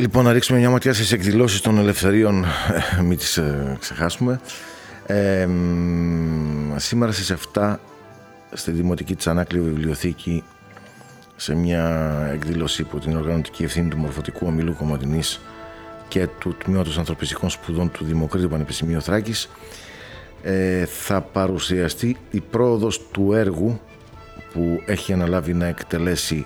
Λοιπόν, να ρίξουμε μια ματιά στις εκδηλώσεις των ελευθερίων, μην τις ξεχάσουμε. Σήμερα στις 7 στη Δημοτική της Ανάκλειου Βιβλιοθήκη, σε μια εκδήλωση υπό την οργανωτική ευθύνη του Μορφωτικού Ομίλου Κομοτηνής και του Τμήματος Ανθρωπιστικών Σπουδών του Δημοκρίτου Πανεπιστημίου Θράκης, θα παρουσιαστεί η πρόοδος του έργου που έχει αναλάβει να εκτελέσει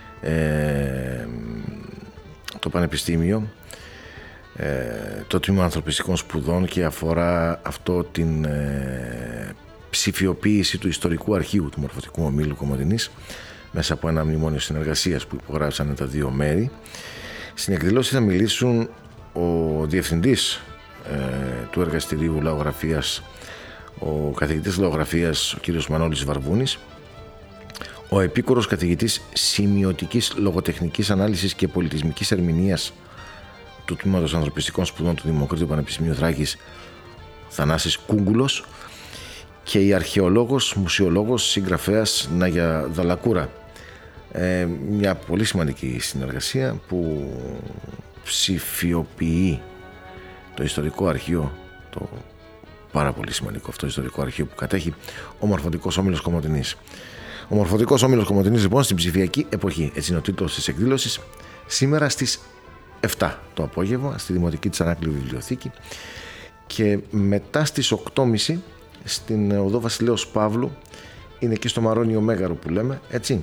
το Πανεπιστήμιο, το Τμήμα Ανθρωπιστικών Σπουδών, και αφορά αυτό την ψηφιοποίηση του ιστορικού αρχείου του Μορφωτικού Ομίλου Κομοτηνής μέσα από ένα μνημόνιο συνεργασίας που υπογράψαν τα δύο μέρη. Στην εκδηλώση θα μιλήσουν ο διευθυντής του εργαστηρίου λαογραφίας, ο καθηγητής λαογραφίας ο κύριος Μανώλης Βαρβούνης, ο επίκορος καθηγητής σημειωτικής λογοτεχνικής ανάλυσης και πολιτισμικής ερμηνείας του Τμήματος Ανθρωπιστικών Σπουδών του Δημοκρίτου Πανεπιστημίου Θράκης Θανάσης Κούγκουλος, και η αρχαιολόγος, μουσιολόγος, συγγραφέας Νάγια Δαλακούρα. Μια πολύ σημαντική συνεργασία που ψηφιοποιεί το ιστορικό αρχείο, το πάρα πολύ σημαντικό αυτό ιστορικό αρχείο που κατέχει ο Μορφωτικός Όμιλος Κομοτηνής. Ο Μορφωτικός Όμιλος Κομοτηνής, λοιπόν, στην ψηφιακή εποχή, έτσι είναι ο τίτλος της εκδήλωσης, σήμερα στις 7 το απόγευμα στη Δημοτική της Ανάκλειου Βιβλιοθήκη, και μετά στις 8.30 στην οδό Βασιλέως Παύλου, είναι εκεί στο Μαρόνιο Μέγαρο που λέμε, έτσι,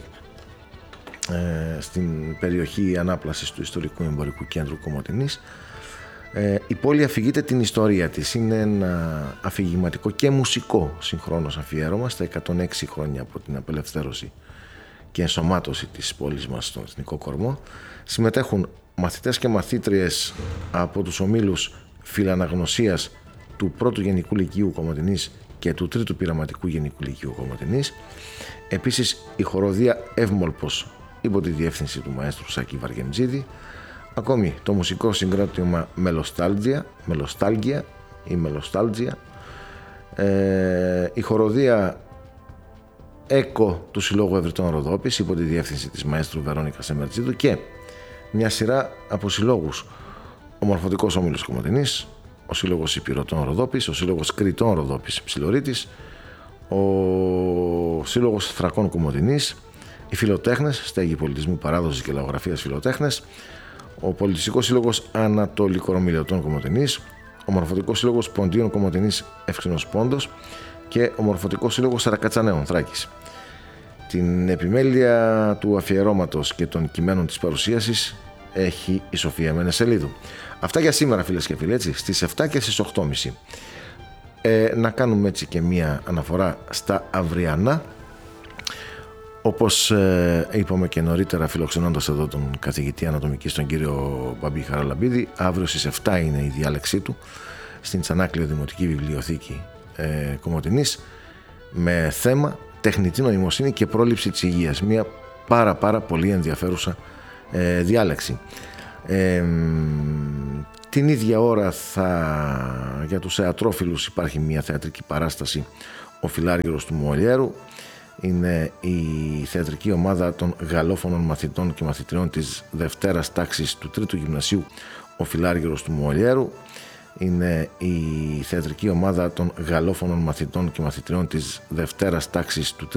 στην περιοχή ανάπλασης του Ιστορικού Εμπορικού Κέντρου Κομοτηνής. Η πόλη αφηγείται την ιστορία της. Είναι ένα αφηγηματικό και μουσικό συγχρόνως αφιέρωμα στα 106 χρόνια από την απελευθέρωση και ενσωμάτωση της πόλης μας στον εθνικό κορμό. Συμμετέχουν μαθητές και μαθήτριες από τους ομίλους φιλαναγνωσίας του 1ου Γενικού Λυκείου Κομοτηνής και του 3ου Πειραματικού Γενικού Λυκείου Κομοτηνής. Επίσης η χοροδία Ευμόλπος υπό τη διεύθυνση του μαέστρου Σάκη Βαργεμτζίδη. Ακόμη το μουσικό συγκρότημα Μελοστάλγια, η χοροδία ΕΚΟ του Συλλόγου Ευρυτών Ροδόπης υπό τη διεύθυνση της μαέστρου Βερόνικα Σεμερτζίδου, και μια σειρά από συλλόγους: ο Μορφωτικός Όμιλος Κομοτηνής, ο Σύλλογος Υπηρωτών Ροδόπης, ο Σύλλογος Κρητών Ροδόπης Ψιλορίτης, ο Σύλλογος Θρακών Κομοτηνής, οι Φιλοτέχνες, Στέγη Πολιτισμού, Παράδοσης και Λαογραφίας Φιλοτέχνες, ο Πολιτιστικός Σύλλογος Ανατολικορομιλιωτών Κομοτηνής, ο Μορφωτικός Σύλλογος Ποντίων Κομοτηνής Εύξηνος Πόντος και ο Μορφωτικός Σύλλογος Σαρακατσανέων Θράκης. Την επιμέλεια του αφιερώματος και των κειμένων της παρουσίασης έχει η Σοφία Μενεσελίδου. Αυτά για σήμερα, φίλες και φίλοι, έτσι, στις 7 και στις 8.30. Να κάνουμε έτσι και μία αναφορά στα αυριανά. Όπως είπαμε και νωρίτερα, φιλοξενώντας εδώ τον καθηγητή ανατομικής, τον κύριο Μπαμπή Χαραλαμπίδη, αύριο στις 7 είναι η διάλεξή του στην Τσανάκλειο Δημοτική Βιβλιοθήκη Κομοτηνής, με θέμα τεχνητή νοημοσύνη και πρόληψη της υγείας. Μια πάρα πολύ ενδιαφέρουσα διάλεξη. Την ίδια ώρα για τους θεατρόφιλους υπάρχει μια θεατρική παράσταση, ο Φιλάργυρος του Μολιέρου. Είναι η θεατρική ομάδα των γαλλόφωνων μαθητών και μαθητριών της Δευτέρας τάξης του 3ου Γυμνασίου, ο Φιλάργυρος του Μολιέρου. Είναι η θεατρική ομάδα των γαλλόφωνων μαθητών και μαθητριών της Δευτέρας τάξης του